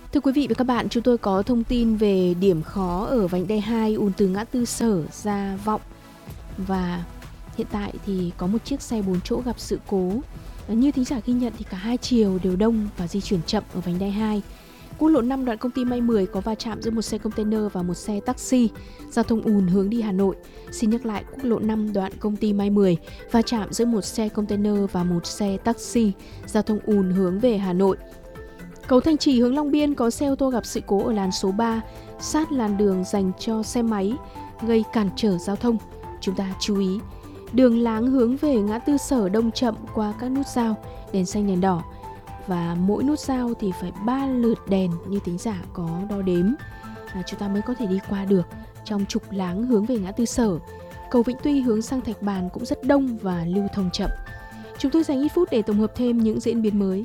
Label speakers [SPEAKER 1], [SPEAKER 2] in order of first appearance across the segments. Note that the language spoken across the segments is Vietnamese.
[SPEAKER 1] Thưa quý vị và các bạn, chúng tôi có thông tin về điểm khó ở vành đai 2 ùn từ ngã tư Sở ra Vọng. Và hiện tại thì có một chiếc xe 4 chỗ gặp sự cố. Như thính giả ghi nhận thì cả hai chiều đều đông và di chuyển chậm ở vành đai 2. Quốc lộ 5 đoạn công ty May 10 có va chạm giữa một xe container và một xe taxi. Giao thông ùn hướng đi Hà Nội. Xin nhắc lại, quốc lộ 5 đoạn công ty May 10 va chạm giữa một xe container và một xe taxi. Giao thông ùn hướng về Hà Nội. Cầu Thanh Trì hướng Long Biên có xe ô tô gặp sự cố ở làn số 3, sát làn đường dành cho xe máy, gây cản trở giao thông. Chúng ta chú ý, đường láng hướng về ngã tư Sở đông chậm qua các nút giao, đèn xanh đèn đỏ. Và mỗi nút giao thì phải 3 lượt đèn như thính giả có đo đếm, chúng ta mới có thể đi qua được trong trục láng hướng về ngã tư Sở. Cầu Vĩnh Tuy hướng sang Thạch Bàn cũng rất đông và lưu thông chậm. Chúng tôi dành ít phút để tổng hợp thêm những diễn biến mới.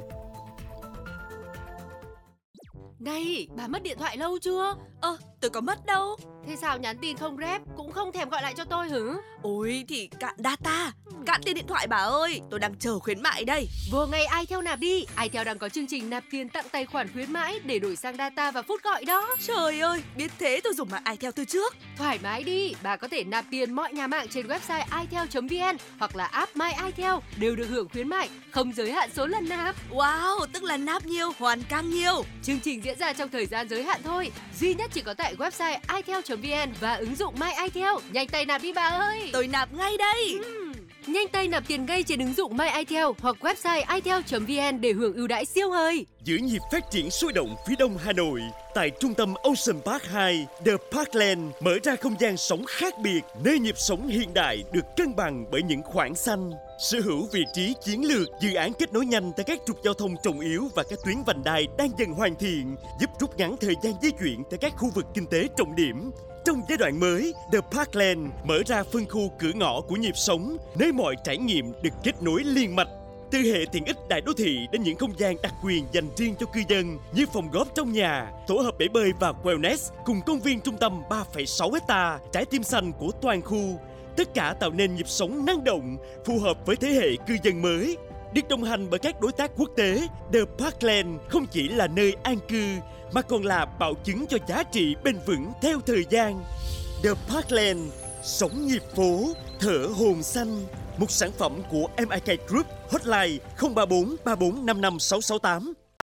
[SPEAKER 2] Này, bà mất điện thoại lâu chưa?
[SPEAKER 3] Tôi có mất đâu.
[SPEAKER 2] Thế sao nhắn tin không rep, cũng không thèm gọi lại cho tôi hử?
[SPEAKER 3] Ôi thì cạn data, cạn tiền điện thoại bà ơi. Tôi đang chờ khuyến mại đây.
[SPEAKER 2] Vừa ngày iTel nạp đi. iTel đang có chương trình nạp tiền tặng tài khoản khuyến mãi để đổi sang data và phút gọi đó.
[SPEAKER 3] Trời ơi, biết thế tôi dùng mạng iTel từ trước.
[SPEAKER 2] Thoải mái đi, bà có thể nạp tiền mọi nhà mạng trên website itel.vn hoặc là app My iTel đều được hưởng khuyến mại, không giới hạn số lần nạp.
[SPEAKER 3] Wow, tức là nạp nhiều, hoàn càng nhiều.
[SPEAKER 2] Chương trình diễn ra trong thời gian giới hạn thôi, duy nhất chỉ có tại website itel.vn và ứng dụng My iTel. Nhanh tay nạp đi bà ơi.
[SPEAKER 3] Tôi nạp ngay đây.
[SPEAKER 2] Nhanh tay nạp tiền ngay trên ứng dụng My iTel hoặc website itel.vn để hưởng ưu đãi siêu hời.
[SPEAKER 4] Giữ nhịp phát triển sôi động phía đông Hà Nội, tại trung tâm Ocean Park 2, The Parkland mở ra không gian sống khác biệt, nơi nhịp sống hiện đại được cân bằng bởi những khoảng xanh. Sở hữu vị trí chiến lược, dự án kết nối nhanh tại các trục giao thông trọng yếu và các tuyến vành đai đang dần hoàn thiện, giúp rút ngắn thời gian di chuyển tại các khu vực kinh tế trọng điểm. Trong giai đoạn mới, The Parkland mở ra phân khu cửa ngõ của nhịp sống, nơi mọi trải nghiệm được kết nối liên mạch. Từ hệ tiện ích đại đô thị đến những không gian đặc quyền dành riêng cho cư dân như phòng góp trong nhà, tổ hợp bể bơi và wellness cùng công viên trung tâm 3,6 hecta, trái tim xanh của toàn khu. Tất cả tạo nên nhịp sống năng động, phù hợp với thế hệ cư dân mới. Được đồng hành bởi các đối tác quốc tế, The Parkland không chỉ là nơi an cư mà còn là bảo chứng cho giá trị bền vững theo thời gian. The Parkland, sống nhịp phố, thở hồn xanh. Một sản phẩm của MIK Group, hotline 034 3455 668.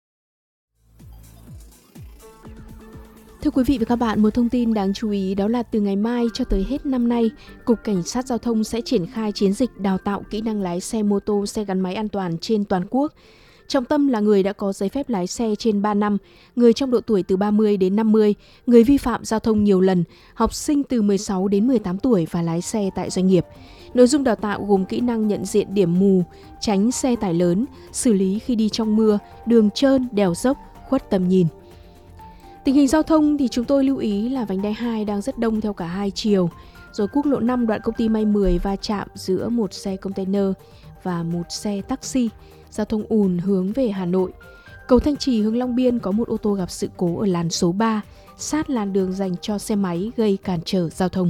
[SPEAKER 1] Thưa quý vị và các bạn, một thông tin đáng chú ý đó là từ ngày mai cho tới hết năm nay, Cục Cảnh sát Giao thông sẽ triển khai chiến dịch đào tạo kỹ năng lái xe mô tô, xe gắn máy an toàn trên toàn quốc. Trọng tâm là người đã có giấy phép lái xe trên 3 năm, người trong độ tuổi từ 30 đến 50, người vi phạm giao thông nhiều lần, học sinh từ 16 đến 18 tuổi và lái xe tại doanh nghiệp. Nội dung đào tạo gồm kỹ năng nhận diện điểm mù, tránh xe tải lớn, xử lý khi đi trong mưa, đường trơn, đèo dốc, khuất tầm nhìn. Tình hình giao thông thì chúng tôi lưu ý là vành đai 2 đang rất đông theo cả hai chiều. Rồi quốc lộ 5 đoạn công ty May 10 va chạm giữa một xe container và một xe taxi. Giao thông ùn hướng về Hà Nội. Cầu Thanh Trì hướng Long Biên có một ô tô gặp sự cố ở làn số 3, sát làn đường dành cho xe máy gây cản trở giao thông.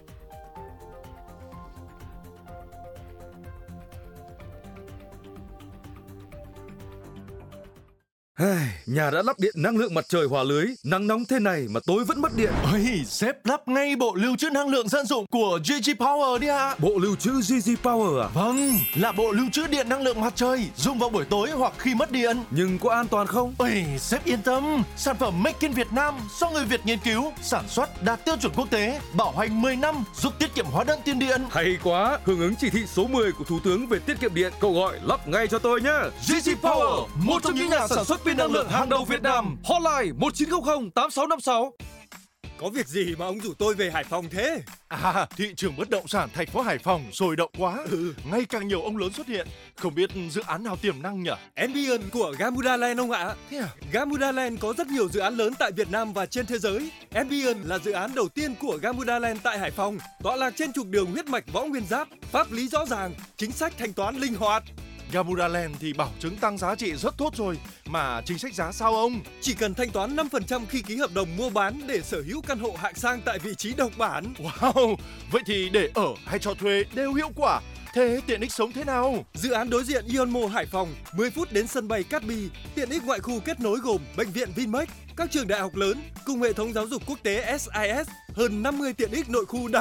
[SPEAKER 5] Nhà đã lắp điện năng lượng mặt trời hòa lưới, nắng nóng thế này mà tối vẫn mất điện.
[SPEAKER 6] Ôi, sếp lắp ngay bộ lưu trữ năng lượng dân dụng của GG Power đi ạ.
[SPEAKER 5] Bộ lưu trữ GG Power à?
[SPEAKER 6] Vâng, là bộ lưu trữ điện năng lượng mặt trời, dùng vào buổi tối hoặc khi mất điện.
[SPEAKER 5] Nhưng có an toàn không?
[SPEAKER 6] Ôi, sếp yên tâm, sản phẩm Make in Việt Nam do người Việt nghiên cứu, sản xuất đạt tiêu chuẩn quốc tế, bảo hành 10 năm, giúp tiết kiệm hóa đơn tiền điện.
[SPEAKER 5] Hay quá, hưởng ứng chỉ thị số 10 của Thủ tướng về tiết kiệm điện, cậu gọi lắp ngay cho tôi nhé.
[SPEAKER 6] GG Power, một trong những nhà sản xuất pin năng lượng hàng đầu Việt Nam.
[SPEAKER 5] Hotline 1900 8656.
[SPEAKER 4] Có việc gì mà ông rủ tôi về Hải Phòng thế?
[SPEAKER 6] Thị trường bất động sản thành phố Hải Phòng sôi động quá. Ngày càng nhiều ông lớn xuất hiện. Không biết dự án nào tiềm năng nhỉ?
[SPEAKER 4] Ambience của Gamuda Land ông ạ.
[SPEAKER 6] Thế à?
[SPEAKER 4] Gamuda Land có rất nhiều dự án lớn tại Việt Nam và trên thế giới. Ambience là dự án đầu tiên của Gamuda Land tại Hải Phòng, tọa lạc trên trục đường huyết mạch Võ Nguyên Giáp, pháp lý rõ ràng, chính sách thanh toán linh hoạt.
[SPEAKER 6] Gamuda Land thì bảo chứng tăng giá trị rất tốt rồi, mà chính sách giá sao ông?
[SPEAKER 4] Chỉ cần thanh toán 5% khi ký hợp đồng mua bán để sở hữu căn hộ hạng sang tại vị trí độc bản.
[SPEAKER 6] Wow, vậy thì để ở hay cho thuê đều hiệu quả. Thế tiện ích sống thế nào?
[SPEAKER 7] Dự án đối diện Ionmo Hải Phòng, 10 phút đến sân bay Cát Bi. Tiện ích ngoại khu kết nối gồm bệnh viện Vinmec, các trường đại học lớn cùng hệ thống giáo dục quốc tế SIS, hơn 50 tiện ích nội khu